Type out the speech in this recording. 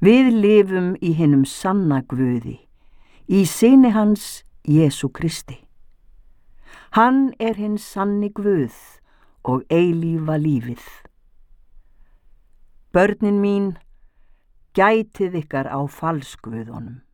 Við lifum í hinum sanna Guði, í Syni hans Jesú Kristi. Hann hinn sanni Guð og eilífa lífið. Börnin mín, gætið ykkar á falsguðunum.